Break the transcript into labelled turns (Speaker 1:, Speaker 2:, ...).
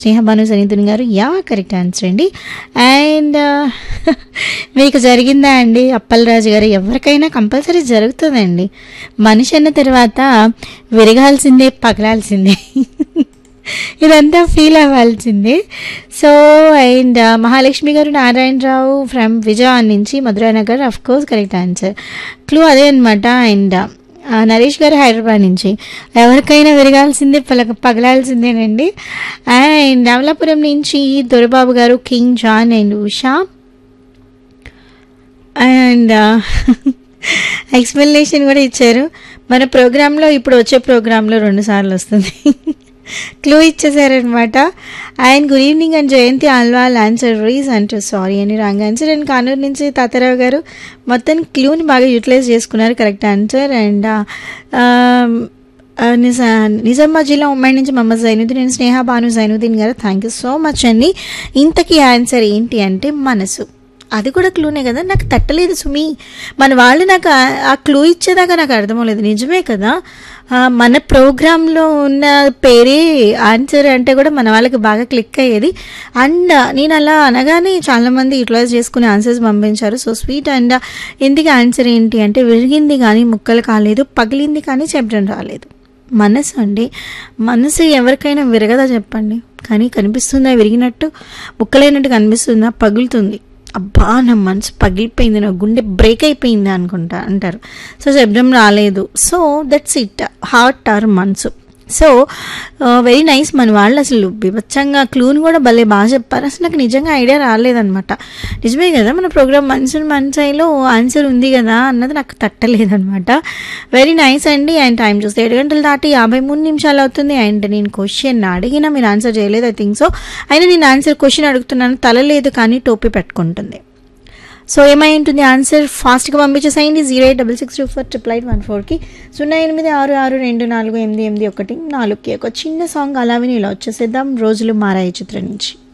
Speaker 1: స్నేహ భాను సనీతుని గారు yeah correct answer అండి. And మీకు జరిగిందా అండి? అప్పలరాజు గారు ఎవరికైనా కంపల్సరీ జరుగుతుందండి. మనిషి అన్న తర్వాత విరగాల్సిందే, పగలాల్సిందే, ఇదంతా ఫీల్ అవ్వాల్సిందే. సో అండ్ మహాలక్ష్మి గారు నారాయణరావు ఫ్రమ్ విజయవాడ నుంచి Madhuranagar, of course correct answer. Clue అదే అనమాట. అండ్ నరేష్ గారు హైదరాబాద్ నుంచి ఎవరికైనా విరగాల్సిందే, పగలాల్సిందేనండి. అండ్ అమలాపురం నుంచి దొరబాబు గారు, king John and Usha. And explanation కూడా ఇచ్చారు. మన ప్రోగ్రాంలో ఇప్పుడు వచ్చే ప్రోగ్రాంలో 2 సార్లు వస్తుంది. Clue ఇచ్చేసారనమాట. And good evening and Jayanthi Alwal answer రీజ్ అంటూ సారీ అని రాంగ్ ఆన్సర్. అండ్ కానూరు నుంచి తాతారావు గారు మొత్తం క్లూని బాగా యూటిలైజ్ చేసుకున్నారు, కరెక్ట్ ఆన్సర్. అండ్ నిజామాబాద్ జిల్లా ఉమ్మడి నుంచి మహమ్మద్ జైనుద్దీన్, నేను స్నేహ భాను జైనుద్దీన్ గారు, థ్యాంక్ యూ సో మచ్ అండి. ఇంతకీ ఆన్సర్ ఏంటి అంటే మనసు. అది కూడా క్లూనే కదా, నాకు తట్టలేదు సుమి. మన వాళ్ళు నాకు ఆ క్లూ ఇచ్చేదాకా నాకు అర్థమవలేదు. నిజమే కదా, మన ప్రోగ్రాంలో ఉన్న పేరే ఆన్సర్ అంటే కూడా మన వాళ్ళకి బాగా క్లిక్ అయ్యేది. అండ్ నేను అలా అనగానే చాలామంది యూటిలైజ్ చేసుకుని ఆన్సర్స్ పంపించారు, సో స్వీట్. అండ్ ఇందుకు ఆన్సర్ ఏంటి అంటే విరిగింది కానీ ముక్కలు కాలేదు, పగిలింది కానీ చెప్పడం రాలేదు. మనసు అండి. మనసు ఎవరికైనా విరగదా చెప్పండి? కానీ కనిపిస్తుందా విరిగినట్టు, ముక్కలైనట్టు కనిపిస్తుందా? పగులుతుంది. అబ్బా నా మనసు పగిలిపోయింది, నా గుండె బ్రేక్ అయిపోయింది అనుకుంటా అంటారు. సో శబ్దం రాలేదు. So that's it, heart are మనసు. So very nice. మన వాళ్ళు అసలు వివచ్చంగా క్లూని కూడా భలే బాగా చెప్పారు. అసలు నాకు నిజంగా ఐడియా రాలేదనమాట. నిజమే కదా, మన ప్రోగ్రామ్ మనసులో ఆన్సర్ ఉంది కదా అన్నది నాకు తట్టలేదనమాట. వెరీ నైస్ అండి. అండ్ టైం చూస్తే 7 గంటలు దాటి 53 నిమిషాలు అవుతుంది. అండ్ నేను క్వశ్చన్ అడిగినా మీరు ఆన్సర్ చేయలేదు, ఐ థింక్ సో. అయినా నేను ఆన్సర్ క్వశ్చన్ అడుగుతున్నాను, తల లేదు కానీ టోపీ పెట్టుకుంటుంది. సో ఏమై ఉంటుంది ఆన్సర్? ఫాస్ట్గా పంపించేసేయండి 08662488814కి 08662488814కి ఒక చిన్న సాంగ్ అలా విని ఇలా వచ్చేసేద్దాం. రోజులు మారాయి చిత్రం నుంచి.